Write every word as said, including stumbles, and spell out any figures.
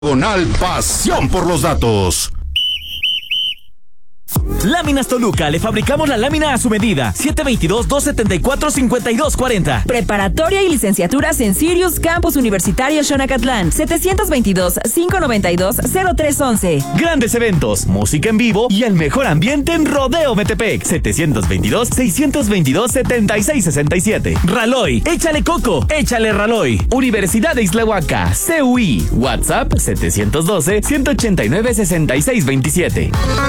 Diagonal Pasión por los Datos. Láminas Toluca, le fabricamos la lámina a su medida. siete dos dos, dos siete cuatro, cinco dos cuatro cero. Preparatoria y licenciaturas en Sirius Campus Universitario Xonacatlán. siete dos dos, cinco nueve dos, cero tres once. Grandes eventos, música en vivo y el mejor ambiente en Rodeo Metepec. siete dos dos, seis dos dos, siete seis seis siete. Raloy, échale coco, échale Raloy. Universidad de Islahuaca, C U I. WhatsApp siete uno dos, uno ocho nueve, seis seis dos siete.